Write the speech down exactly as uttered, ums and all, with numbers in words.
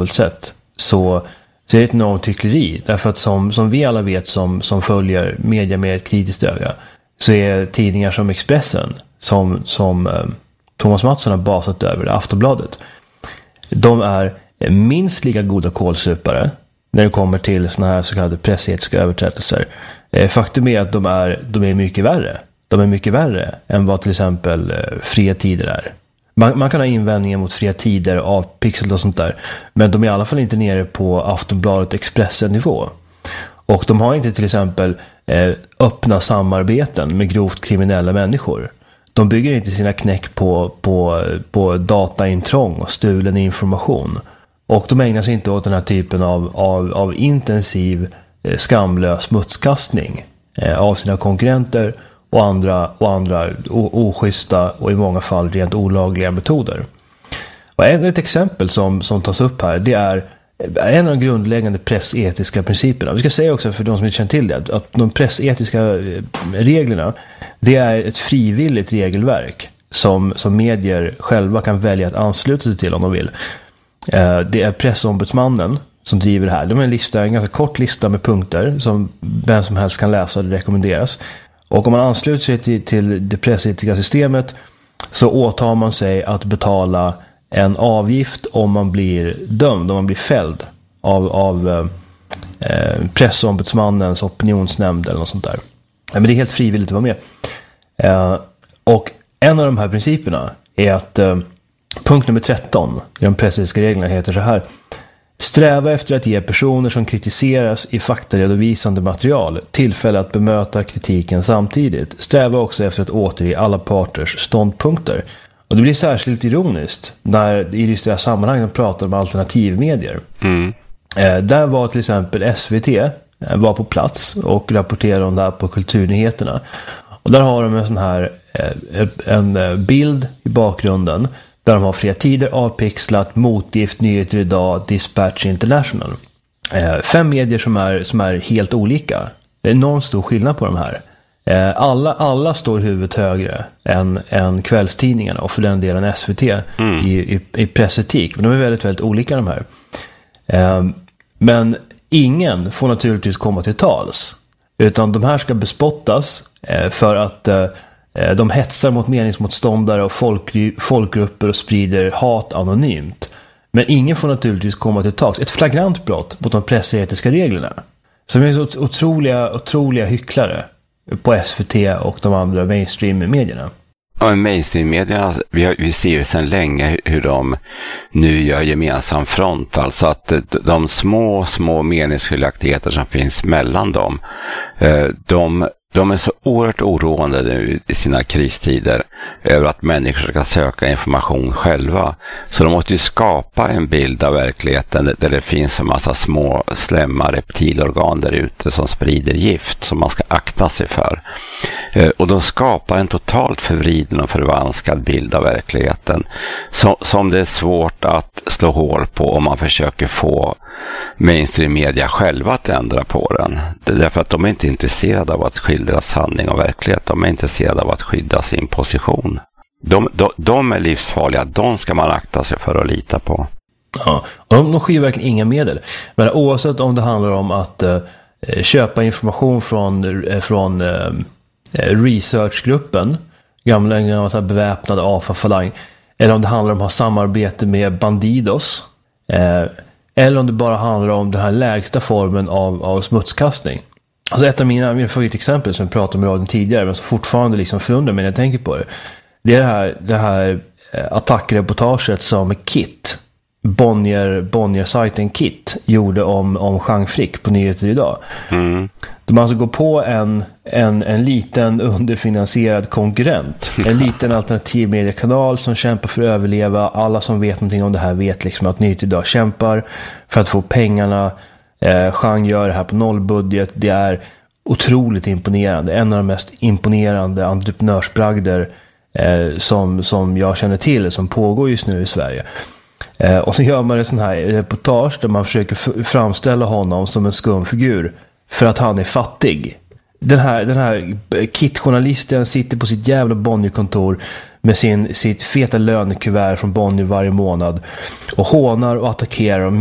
fördomsfullt sätt, så, så är det ett enormt hyckleri. Därför att som, som vi alla vet som, som följer media med ett kritiskt öga, så är tidningar som Expressen, som, som eh, Thomas Mattsson har basat över, Aftonbladet, de är minst lika goda kålsupare när det kommer till såna här så kallade pressetiska överträdelser. Eh, faktum är att de är, de är mycket värre. De är mycket värre än vad till exempel eh, Fria Tider är. Man, man kan ha invändningar mot Fria Tider av Pixel och sånt där, men de är i alla fall inte nere på Aftonbladet Expressen-nivå. Och de har inte till exempel eh, öppna samarbeten med grovt kriminella människor. De bygger inte sina knäck på, på, på dataintrång och stulen information. Och de ägnar sig inte åt den här typen av, av, av intensiv, eh, skamlös smutskastning eh, av sina konkurrenter och andra, och andra o, oschyssta och i många fall rent olagliga metoder. Och ett exempel som, som tas upp här, det är en av de grundläggande pressetiska principerna. Vi ska säga också för de som inte känner till det, att de pressetiska reglerna, det är ett frivilligt regelverk som, som medier själva kan välja att ansluta sig till om de vill. Det är pressombudsmannen som driver det här. De är en lista, en ganska kort lista med punkter som vem som helst kan läsa, det rekommenderas. Och om man ansluter sig till, till det pressetiska systemet, så åtar man sig att betala en avgift om man blir dömd, om man blir fälld av, av eh, pressombudsmannens opinionsnämnd eller något sånt där. Men det är helt frivilligt att vara med. Eh, och en av de här principerna är att eh, punkt nummer tretton i de pressetiska reglerna heter så här: sträva efter att ge personer som kritiseras i faktaredovisande material tillfälle att bemöta kritiken samtidigt. Sträva också efter att återge alla parters ståndpunkter. Och det blir särskilt ironiskt när i just det här sammanhanget pratar om alternativmedier. Mm. Eh, där var till exempel S V T eh, var på plats och rapporterade om det här på Kulturnyheterna. Och där har de en sån här eh, en bild i bakgrunden där de har Fria Tider, Avpixlat, Motgift, Nyheter idag, Dispatch International. Eh, fem medier som är, som är helt olika. Det är enormt stor skillnad på de här. Alla, alla står huvudet högre än, än kvällstidningarna och för den delen S V T mm. i, i, i pressetik. Men de är väldigt, väldigt olika de här. Men ingen får naturligtvis komma till tals. Utan de här ska bespottas för att de hetsar mot meningsmotståndare och folk, folkgrupper och sprider hat anonymt. Men ingen får naturligtvis komma till tals. Ett flagrant brott mot de pressetiska reglerna. Som är så otroliga, otroliga hycklare på S V T och de andra mainstream-medierna. Ja, men mainstream-medierna, vi, har, vi ser ju sedan länge hur de nu gör gemensam front. Alltså att de små, små meningsskiljaktigheter som finns mellan dem, de, de är så oerhört oroande nu i sina kristider över att människor ska söka information själva. Så de måste ju skapa en bild av verkligheten där det finns en massa små slämma reptilorgan där ute som sprider gift som man ska akta sig för. Och de skapar en totalt förvriden och förvanskad bild av verkligheten som, som det är svårt att slå hål på om man försöker få mainstream media själva att ändra på den. Det är därför att de är inte intresserade av att skildra sanning och verklighet. De är intresserade av att skydda sin position. De, de, de är livsfarliga. De ska man akta sig för att lita på. Ja, och de, de skyr verkligen inga medel. Men oavsett om det handlar om att eh, köpa information från, eh, från eh, researchgruppen, gamla, gamla så här beväpnade A F A-falang, eller om det handlar om att ha samarbete med Bandidos, eh, eller om det bara handlar om den här lägsta formen av, av smutskastning. Alltså ett av mina, mina favoritexempel som jag pratade om i radion tidigare, men som fortfarande liksom förundrar mig när jag tänker på det, det är det här, det här attackreportaget som Kit, Bonnier, Bonnier-sajten Kit gjorde om, om Jean Frick på Nyheter idag. Mm. De alltså går på en, en, en liten underfinansierad konkurrent. En liten alternativ mediekanal som kämpar för att överleva. Alla som vet någonting om det här vet liksom att Nyheter idag kämpar för att få pengarna. Eh, Jean gör det här på nollbudget. Det är otroligt imponerande. En av de mest imponerande entreprenörsbragder eh, som, som jag känner till, som pågår just nu i Sverige. Eh, och så gör man en sån här reportage där man försöker f- framställa honom som en skumfigur för att han är fattig. Den här, den här Kit-journalisten sitter på sitt jävla Bonnier-kontor med sin, sitt feta lönekuvert från Bonnier varje månad och hånar och attackerar